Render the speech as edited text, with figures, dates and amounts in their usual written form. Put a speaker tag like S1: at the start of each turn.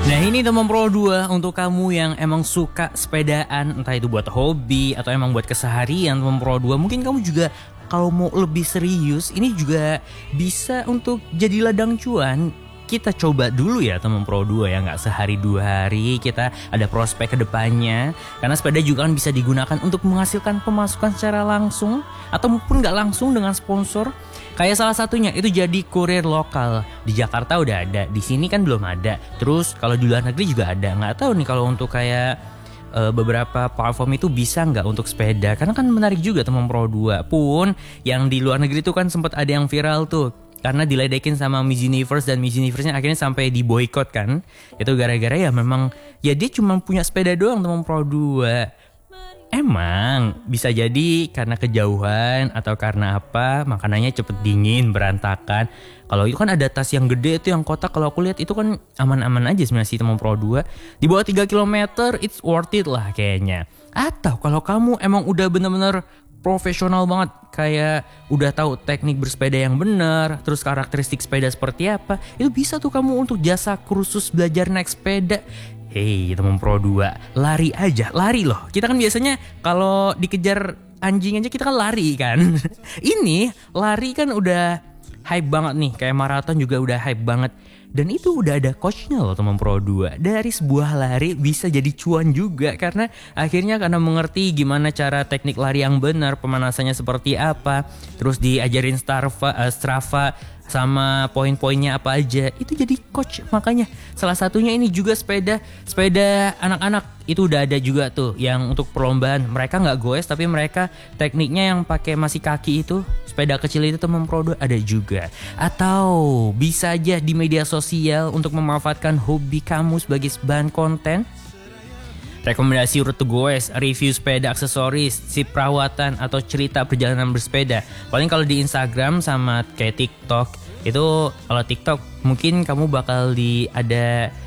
S1: Nah ini teman Pro 2 untuk kamu yang emang suka sepedaan, entah itu buat hobi atau emang buat keseharian teman Pro 2. Mungkin kamu juga kalau mau lebih serius ini juga bisa untuk jadi ladang cuan. Kita coba dulu ya teman Pro 2 ya, nggak sehari 2 hari, kita ada prospek ke depannya. Karena sepeda juga kan bisa digunakan untuk menghasilkan pemasukan secara langsung ataupun nggak langsung dengan sponsor. Kayak salah satunya itu jadi kurir lokal. Di Jakarta udah ada, di sini kan belum ada. Terus kalau di luar negeri juga ada. Nggak tahu nih kalau untuk kayak beberapa platform itu bisa nggak untuk sepeda. Karena kan menarik juga teman Pro 2. Pun yang di luar negeri itu kan sempat ada yang viral tuh. Karena diledekin sama Miss Universe dan Miss Universe-nya akhirnya sampai di boykot kan. Itu gara-gara ya memang ya dia cuma punya sepeda doang teman Pro 2. Emang bisa jadi karena kejauhan atau karena apa makanannya cepet dingin, berantakan. Kalau itu kan ada tas yang gede itu yang kotak, kalau aku lihat itu kan aman-aman aja sebenarnya sih teman Pro 2. Di bawah 3 km it's worth it lah kayaknya. Atau kalau kamu emang udah bener-bener profesional banget, kayak udah tahu teknik bersepeda yang benar, terus karakteristik sepeda seperti apa, itu bisa tuh kamu untuk jasa kursus belajar naik sepeda. Hei teman Pro 2, lari aja, lari loh. Kita kan biasanya kalau dikejar anjing aja kita kan lari kan. Ini lari kan udah hype banget nih, kayak maraton juga udah hype banget. Dan itu udah ada coachnya loh teman Pro 2. Dari sebuah lari bisa jadi cuan juga, karena akhirnya karena mengerti gimana cara teknik lari yang benar, pemanasannya seperti apa, terus diajarin Strava sama poin-poinnya apa aja, itu jadi coach. Makanya salah satunya ini juga sepeda anak-anak itu udah ada juga tuh yang untuk perlombaan. Mereka nggak goes tapi mereka tekniknya yang pakai masih kaki itu, sepeda kecil itu teman Pro 2 ada juga. Atau bisa aja di media sosial untuk memanfaatkan hobi kamu sebagai bahan konten. Rekomendasi rute goes, review sepeda, aksesoris, sip perawatan, atau cerita perjalanan bersepeda. Paling kalau di Instagram sama kayak TikTok, itu kalau TikTok mungkin kamu bakal ada